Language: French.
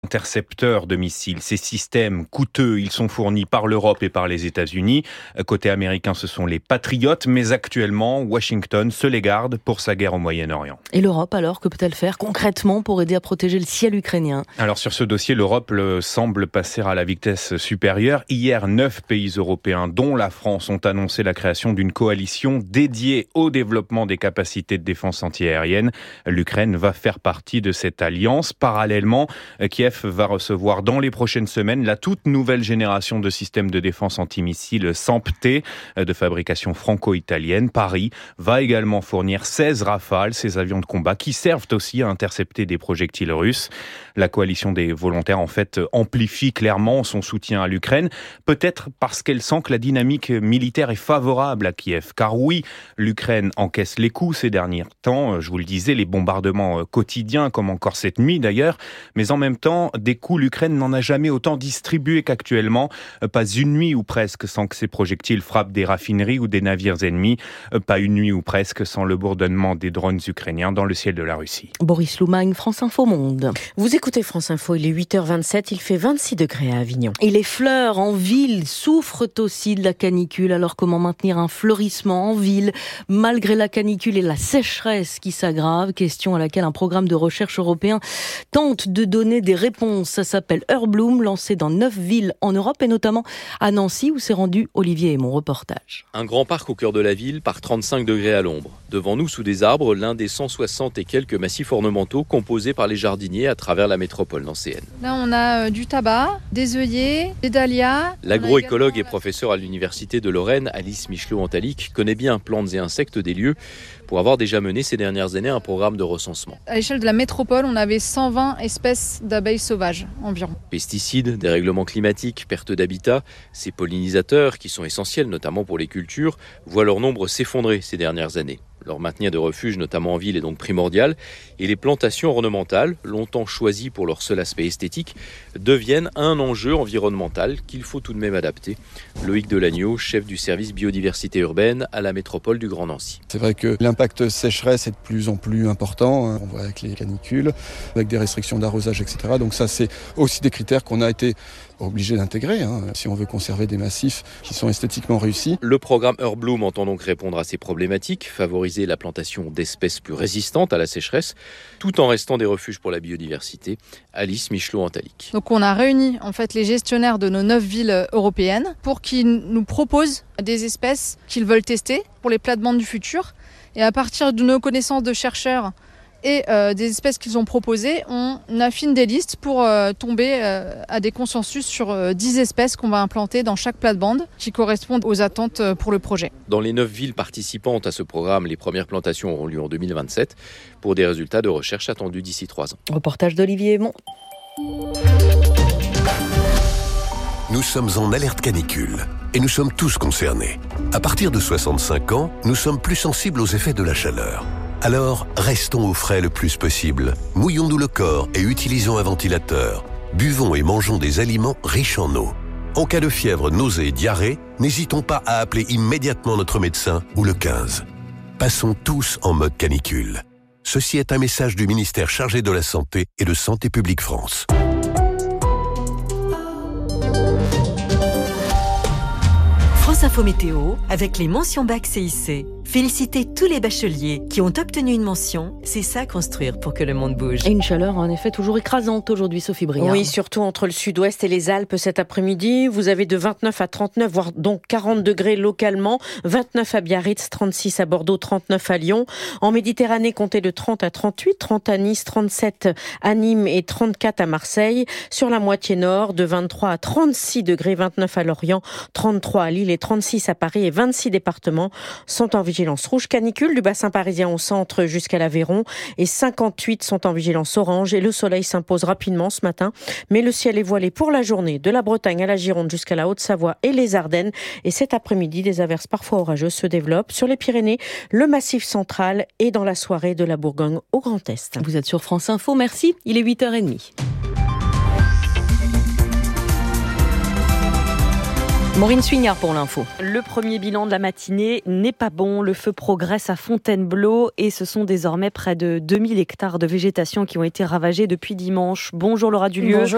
intercepteurs de missiles. Ces systèmes coûteux, ils sont fournis par l'Europe et par les États-Unis. Côté américain, ce sont les Patriotes, mais actuellement, Washington se les garde pour sa guerre au Moyen-Orient. Et l'Europe alors, que peut-elle faire concrètement pour aider à protéger le ciel ukrainien ? Alors sur ce dossier, l'Europe semble passer à la vitesse supérieure. Hier, 9 pays européens, dont la France, ont annoncé la création d'une coalition dédiée au développement des capacités de défense antiaérienne. L'Ukraine va faire partie de cette alliance. Parallèlement, Kiev va recevoir dans les prochaines semaines la toute nouvelle génération de systèmes de défense antimissiles SAMP-T de fabrication franco-italienne. Paris va également fournir 16 Rafale, ces avions de combat qui servent aussi à intercepter des projectiles russes. La coalition des volontaires, en fait, amplifie clairement son soutien à l'Ukraine, peut-être parce qu'elle sent que la dynamique militaire est favorable à Kiev. Car oui, l'Ukraine encaisse les coups ces derniers temps, je vous le disais, les bombardements quotidiens, comme encore cette nuit d'ailleurs, mais en même temps, des coups, l'Ukraine n'en a jamais autant distribué qu'actuellement. Pas une nuit ou presque sans que ces projectiles frappent des raffineries ou des navires ennemis. Pas une nuit ou presque sans le bourdonnement des drones ukrainiens dans le ciel de la Russie. Boris Loumagne, France Info Monde. Vous écoutez France Info, il est 8h27, il fait 26 degrés à Avignon. Et les fleurs en ville souffrent aussi de la canicule. Alors comment maintenir un fleurissement en ville malgré la canicule et la sécheresse qui s'aggrave? Question à laquelle un programme de recherche européen tente de donner des réponses. Ça s'appelle Herbloom, lancé dans 9 villes en Europe et notamment à Nancy où s'est rendu Olivier et mon reportage. Un grand parc au cœur de la ville par 35 degrés à l'ombre. Devant nous, sous des arbres, l'un des 160 et quelques massifs ornementaux composés par les jardiniers à travers la métropole nancéenne. Là, on a du tabac, des œillets, des dahlias. L'agroécologue et professeur à l'université de Lorraine, Alice Michelot-Antalic, connaît bien plantes et insectes des lieux pour avoir déjà mené ces dernières années un programme de recensement. À l'échelle de la métropole, on avait 120 espèces d'abeilles sauvages environ. Pesticides, dérèglements climatiques, perte d'habitat, ces pollinisateurs, qui sont essentiels notamment pour les cultures, voient leur nombre s'effondrer ces dernières années. Leur maintien de refuge, notamment en ville, est donc primordial. Et les plantations ornementales, longtemps choisies pour leur seul aspect esthétique, deviennent un enjeu environnemental qu'il faut tout de même adapter. Loïc Delagneau, chef du service biodiversité urbaine à la métropole du Grand Nancy. C'est vrai que l'impact sécheresse est de plus en plus important. On voit avec les canicules, avec des restrictions d'arrosage, etc. Donc ça, c'est aussi des critères qu'on a été obligé d'intégrer, si on veut conserver des massifs qui sont esthétiquement réussis. Le programme Herbloom entend donc répondre à ces problématiques, favoriser la plantation d'espèces plus résistantes à la sécheresse, tout en restant des refuges pour la biodiversité. Alice Michelot-Antalic. Donc on a réuni en fait les gestionnaires de nos 9 villes européennes pour qu'ils nous proposent des espèces qu'ils veulent tester pour les plates-bandes du futur. Et à partir de nos connaissances de chercheurs et des espèces qu'ils ont proposées, on affine des listes pour tomber à des consensus sur 10 espèces qu'on va implanter dans chaque plate-bande qui correspondent aux attentes pour le projet. Dans les 9 villes participantes à ce programme, les premières plantations auront lieu en 2027 pour des résultats de recherche attendus d'ici 3 ans. Reportage d'Olivier Aymon. Nous sommes en alerte canicule et nous sommes tous concernés. À partir de 65 ans, nous sommes plus sensibles aux effets de la chaleur. Alors, restons au frais le plus possible. Mouillons-nous le corps et utilisons un ventilateur. Buvons et mangeons des aliments riches en eau. En cas de fièvre, nausée et diarrhée, n'hésitons pas à appeler immédiatement notre médecin ou le 15. Passons tous en mode canicule. Ceci est un message du ministère chargé de la Santé et de Santé publique France. France Info Météo avec les mentions Bac CIC. Félicitez tous les bacheliers qui ont obtenu une mention. C'est ça construire pour que le monde bouge. Et une chaleur en effet toujours écrasante aujourd'hui, Sophie Briard. Oui, surtout entre le sud-ouest et les Alpes cet après-midi. Vous avez de 29 à 39, voire donc 40 degrés localement. 29 à Biarritz, 36 à Bordeaux, 39 à Lyon. En Méditerranée, comptez de 30 à 38, 30 à Nice, 37 à Nîmes et 34 à Marseille. Sur la moitié nord, de 23 à 36 degrés, 29 à Lorient, 33 à Lille et 36 à Paris et 26 départements sont en vigilance rouge canicule du bassin parisien au centre jusqu'à l'Aveyron et 58 sont en vigilance orange et le soleil s'impose rapidement ce matin. Mais le ciel est voilé pour la journée de la Bretagne à la Gironde jusqu'à la Haute-Savoie et les Ardennes. Et cet après-midi, des averses parfois orageuses se développent sur les Pyrénées, le Massif central et dans la soirée de la Bourgogne au Grand Est. Vous êtes sur France Info, merci. Il est 8h30. Maureen Suignard pour l'info. Le premier bilan de la matinée n'est pas bon. Le feu progresse à Fontainebleau et ce sont désormais près de 2000 hectares de végétation qui ont été ravagés depuis dimanche. Bonjour Laura Dulieu. Bonjour.